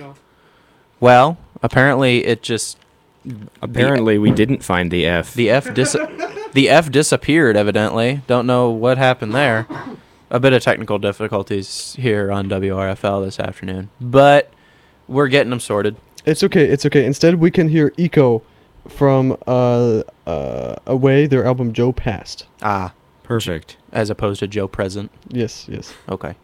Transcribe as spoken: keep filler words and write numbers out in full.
Well, apparently it just Apparently, we didn't find the F. the F dis the F disappeared. Evidently, don't know what happened there. A bit of technical difficulties here on W R F L this afternoon, but we're getting them sorted. It's okay. It's okay. Instead, we can hear Eco from uh, uh, Away, their album Joe Past. Ah, Perfect. as opposed to Joe Present. Yes, yes. Okay.